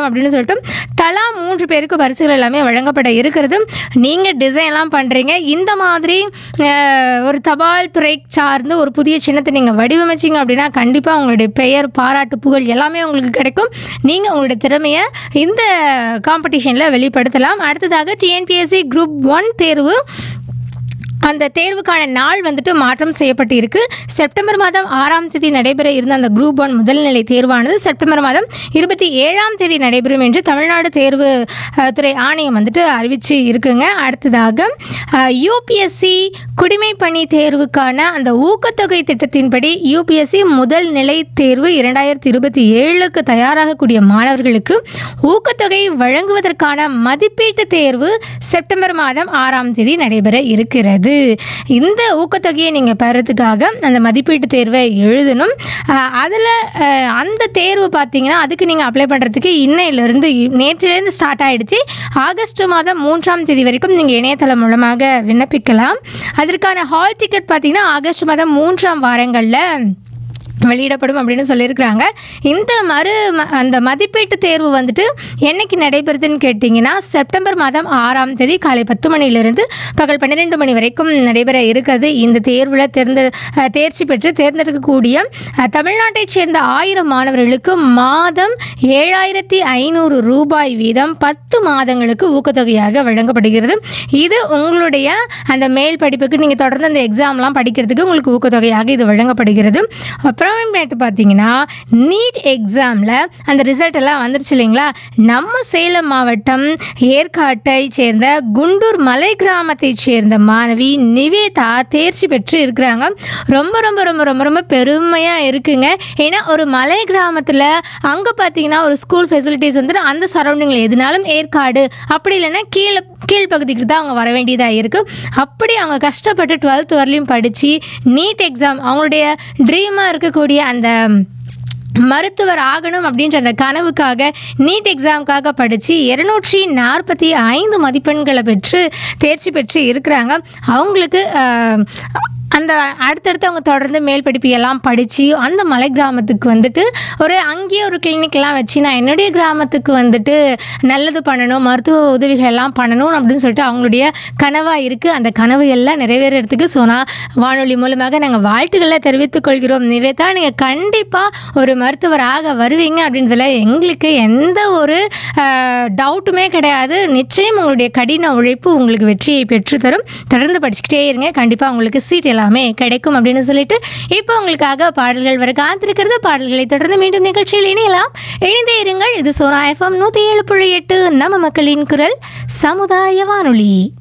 பாடம் அப்படின்னு சொல்லிட்டு தலா 3 பேருக்கு பரிசுகள் எல்லாமே வழங்கப்பட இருக்கிறது. நீங்கள் டிசைன்லாம் பண்ணுறீங்க, இந்த மாதிரி ஒரு தபால் துறை சார்ந்து ஒரு புதிய சின்னத்தை நீங்கள் வடிவமைச்சிங்க அப்படின்னா கண்டிப்பாக உங்களுடைய பெயர், பாராட்டு, புகழ் எல்லாமே உங்களுக்கு கிடைக்கும். நீங்கள் உங்களுடைய திறமையை இந்த காம்படிஷனில் வெளிப்படுத்தலாம். அடுத்ததாக டிஎன்பிஎஸ்சி குரூப் 1 தேர்வு, அந்த தேர்வுக்கான நாள் வந்துட்டு மாற்றம் செய்யப்பட்டு இருக்கு. செப்டம்பர் மாதம் 6ஆம் தேதி நடைபெற இருந்த அந்த குரூப் 1 முதல்நிலை தேர்வானது செப்டம்பர் மாதம் 27ஆம் தேதி நடைபெறும் என்று தமிழ்நாடு தேர்வு துறை ஆணையம் வந்துட்டு அறிவிச்சு இருக்குங்க. அடுத்ததாக யூபிஎஸ்சி குடிமை பணி தேர்வுக்கான அந்த ஊக்கத்தொகை திட்டத்தின்படி யூபிஎஸ்சி முதல் நிலை தேர்வு 2027க்கு தயாராகக்கூடிய மாணவர்களுக்கு ஊக்கத்தொகை வழங்குவதற்கான மதிப்பீட்டு தேர்வு செப்டம்பர் மாதம் 6ஆம் தேதி நடைபெற இருக்கிறது. இந்த ஊக்கத்தொகையை நீங்கள் பெறதுக்காக அந்த மதிப்பீட்டு தேர்வை எழுதணும். அதில் அந்த தேர்வு பார்த்தீங்கன்னா அதுக்கு நீங்கள் அப்ளை பண்ணுறதுக்கு நேற்றிலேருந்து ஸ்டார்ட் ஆகிடுச்சு. ஆகஸ்ட் மாதம் 3ஆம் தேதி வரைக்கும் நீங்கள் இணையதளம் மூலமாக விண்ணப்பிக்கலாம். அதற்கான ஹால் டிக்கெட் பார்த்தீங்கன்னா ஆகஸ்ட் மாதம் 3ஆம் வாரங்களில் வெளியிடப்படும் அப்படின்னு சொல்லியிருக்கிறாங்க. இந்த அந்த மதிப்பீட்டு தேர்வு வந்துட்டு என்னைக்கு நடைபெறுதுன்னு கேட்டிங்கன்னா செப்டம்பர் மாதம் 6ஆம் தேதி காலை 10 மணிலிருந்து பகல் 12 மணி வரைக்கும் நடைபெற இருக்கிறது. இந்த தேர்வில் தேர்ச்சி பெற்று தேர்ந்தெடுக்கக்கூடிய தமிழ்நாட்டைச் சேர்ந்த 1000 மாணவர்களுக்கு மாதம் 7500 ரூபாய் வீதம் 10 மாதங்களுக்கு ஊக்கத்தொகையாக வழங்கப்படுகிறது. இது உங்களுடைய அந்த மேல் படிப்புக்கு நீங்கள் தொடர்ந்து அந்த எக்ஸாம்லாம் படிக்கிறதுக்கு உங்களுக்கு ஊக்கத்தொகையாக இது வழங்கப்படுகிறது. அப்புறம் பார்த்தீங்கன்னா நீட் எக்ஸாமில் அந்த ரிசல்ட் எல்லாம் வந்துருச்சு இல்லைங்களா. நம்ம சேலம் மாவட்டம் ஏற்காட்டை சேர்ந்த குண்டூர் மலை கிராமத்தை சேர்ந்த மாணவி நிவேதா தேர்ச்சி பெற்று இருக்கிறாங்க. ரொம்ப ரொம்ப ரொம்ப ரொம்ப ரொம்ப பெருமையாக இருக்குங்க. ஏன்னா ஒரு மலை கிராமத்தில் அங்கே பார்த்தீங்கன்னா ஒரு ஸ்கூல் ஃபெசிலிட்டிஸ் வந்துட்டு அந்த சரௌண்டிங்கில் எதுனாலும் ஏற்காடு அப்படி இல்லைன்னா கீழ்ப்பகுதிக்கு தான் அவங்க வர வேண்டியதாக இருக்குது. அப்படி அவங்க கஷ்டப்பட்டு 12th வரலையும் படித்து நீட் எக்ஸாம் அவங்களுடைய ட்ரீமாக இருக்கக்கூடிய அந்த மருத்துவர் ஆகணும் அப்படின்ற அந்த கனவுக்காக நீட் எக்ஸாமுக்காக படித்து 245 மதிப்பெண்களை பெற்று தேர்ச்சி பெற்று இருக்கிறாங்க. அவங்களுக்கு அந்த அடுத்தடுத்து அவங்க தொடர்ந்து மேல் படிப்பு எல்லாம் படித்து அந்த மலை கிராமத்துக்கு வந்துட்டு அங்கேயே ஒரு கிளினிக்லாம் வச்சு நான் என்னுடைய கிராமத்துக்கு வந்துட்டு நல்லது பண்ணணும், மருத்துவ உதவிகள் எல்லாம் பண்ணணும் அப்படின்னு சொல்லிட்டு அவங்களுடைய கனவாக இருக்குது. அந்த கனவு எல்லாம் நிறைவேறதுக்கு நான் வானொலி மூலமாக நாங்கள் வாழ்த்துக்களை தெரிவித்துக் கொள்கிறோம். நிவேதா, நீங்கள் கண்டிப்பாக ஒரு மருத்துவராக வருவீங்க அப்படின்றதுல எங்களுக்கு எந்த ஒரு டவுட்டுமே கிடையாது. நிச்சயம் உங்களுடைய கடின உழைப்பு உங்களுக்கு வெற்றியை பெற்றுத்தரும். தொடர்ந்து படிச்சுக்கிட்டே இருங்க, கண்டிப்பாக உங்களுக்கு சீட் எல்லாமே கிடைக்கும் அப்படின்னு சொல்லிட்டு இப்போ உங்களுக்காக பாடல்கள் வர காத்திருக்கிறது. பாடல்களை தொடர்ந்து மீண்டும் நிகழ்ச்சியில் இணைந்தே இருங்கள். இது சோனா FM 107.8 நம்ம மக்களின் குரல் சமுதாய வானொலி.